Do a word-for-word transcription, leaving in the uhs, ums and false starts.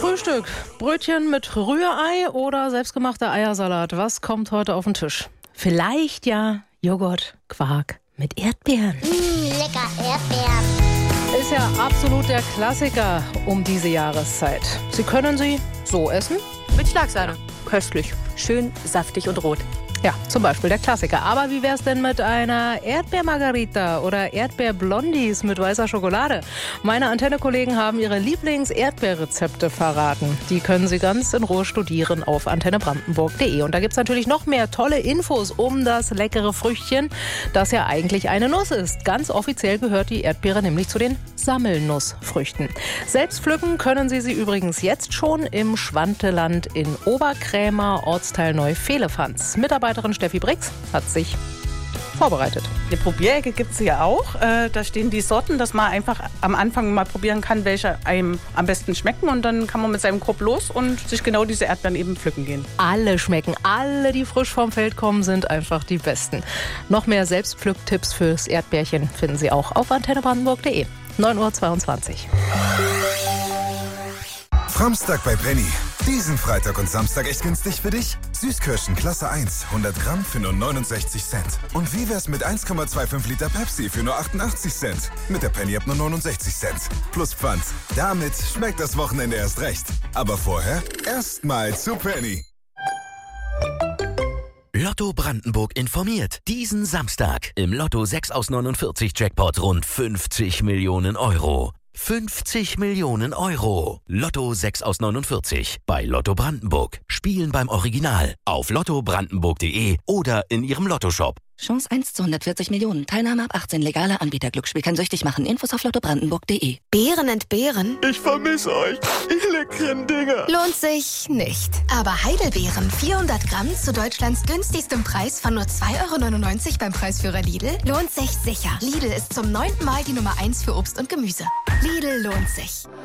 Frühstück. Brötchen mit Rührei oder selbstgemachter Eiersalat. Was kommt heute auf den Tisch? Vielleicht ja Joghurt, Quark mit Erdbeeren. Mmh, lecker Erdbeeren. Ist ja absolut der Klassiker um diese Jahreszeit. Sie können sie so essen. Mit Schlagsahne. Köstlich. Schön saftig und rot. Ja, zum Beispiel der Klassiker. Aber wie wär's denn mit einer Erdbeermargarita oder Erdbeerblondies mit weißer Schokolade? Meine Antenne-Kollegen haben ihre Lieblings-Erdbeerrezepte verraten. Die können Sie ganz in Ruhe studieren auf antenne brandenburg punkt de. Und da gibt's natürlich noch mehr tolle Infos um das leckere Früchtchen, das ja eigentlich eine Nuss ist. Ganz offiziell gehört die Erdbeere nämlich zu den Sammelnussfrüchten. Selbst pflücken können Sie sie übrigens jetzt schon im Schwanteland in Oberkrämer, Ortsteil Neu-Vehlefanz. Mitarbeiterin Steffi Brix hat sich vorbereitet. Die Probierecke gibt es ja auch. Äh, da stehen die Sorten, dass man einfach am Anfang mal probieren kann, welche einem am besten schmecken. Und dann kann man mit seinem Korb los und sich genau diese Erdbeeren eben pflücken gehen. Alle schmecken, alle, die frisch vom Feld kommen, sind einfach die besten. Noch mehr Selbstpflücktipps fürs Erdbeerchen finden Sie auch auf antenne brandenburg punkt de. neun Uhr zweiundzwanzig. Samstag bei Penny. Diesen Freitag und Samstag echt günstig für dich? Süßkirschen Klasse eins, hundert Gramm für nur neunundsechzig Cent. Und wie wär's mit eins Komma fünfundzwanzig Liter Pepsi für nur achtundachtzig Cent? Mit der Penny ab nur neunundsechzig Cent. Plus Pfand. Damit schmeckt das Wochenende erst recht. Aber vorher erstmal zu Penny. Lotto Brandenburg informiert. Diesen Samstag im Lotto sechs aus neunundvierzig Jackpot rund fünfzig Millionen Euro. fünfzig Millionen Euro. Lotto sechs aus neunundvierzig. Bei Lotto Brandenburg. Spielen beim Original. Auf lotto brandenburg punkt de oder in Ihrem Lottoshop. Chance eins zu hundertvierzig Millionen. Teilnahme ab achtzehn. Legaler Anbieter. Glücksspiel kann süchtig machen. Infos auf lotto brandenburg punkt de. Beeren entbehren? Ich vermisse euch. Ihr leckeren Dinger. Lohnt sich nicht. Aber Heidelbeeren vierhundert Gramm zu Deutschlands günstigstem Preis von nur zwei Euro neunundneunzig beim Preisführer Lidl lohnt sich sicher. Lidl ist zum neunten Mal die Nummer eins für Obst und Gemüse. Lidl lohnt sich.